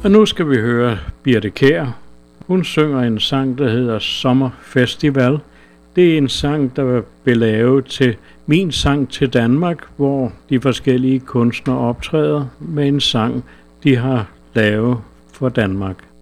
Og nu skal vi høre Birthe Kjær. Hun synger en sang, der hedder Sommerfestival. Det er en sang, der blev lavet til Min Sang til Danmark, hvor de forskellige kunstnere optræder med en sang, de har lavet for Danmark.